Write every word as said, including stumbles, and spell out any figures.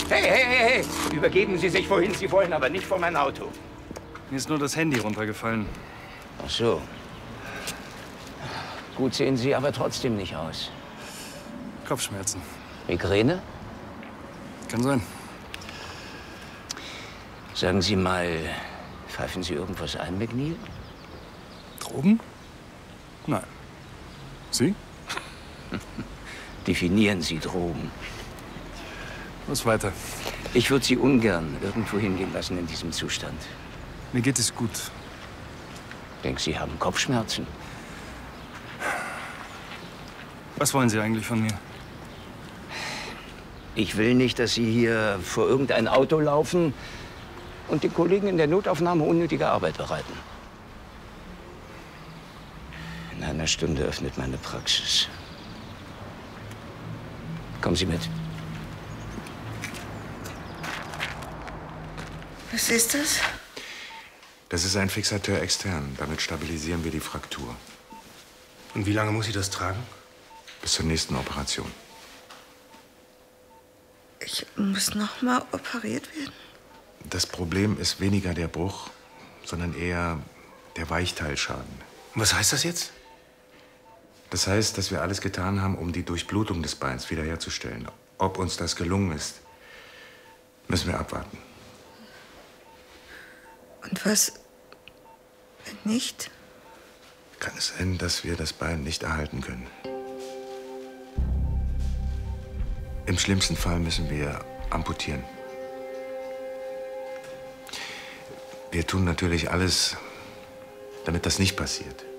Hey, hey, hey, hey! Übergeben Sie sich, wohin Sie wollen, aber nicht vor mein Auto. Mir ist nur das Handy runtergefallen. Ach so. Gut sehen Sie aber trotzdem nicht aus. Kopfschmerzen. Migräne? Kann sein. Sagen Sie mal, pfeifen Sie irgendwas ein, McNeil? Drogen? Nein. Sie? Definieren Sie Drogen. Was weiter? Ich würde Sie ungern irgendwo hingehen lassen in diesem Zustand. Mir geht es gut. Denken Sie haben Kopfschmerzen? Was wollen Sie eigentlich von mir? Ich will nicht, dass Sie hier vor irgendein Auto laufen und den Kollegen in der Notaufnahme unnötige Arbeit bereiten. In einer Stunde öffnet meine Praxis. Kommen Sie mit. Was ist das? Das ist ein Fixateur extern. Damit stabilisieren wir die Fraktur. Und wie lange muss ich das tragen? Bis zur nächsten Operation. Ich muss noch mal operiert werden? Das Problem ist weniger der Bruch, sondern eher der Weichteilschaden. Was heißt das jetzt? Das heißt, dass wir alles getan haben, um die Durchblutung des Beins wiederherzustellen. Ob uns das gelungen ist, müssen wir abwarten. Und was, wenn nicht? Kann es sein, dass wir das Bein nicht erhalten können? Im schlimmsten Fall müssen wir amputieren. Wir tun natürlich alles, damit das nicht passiert.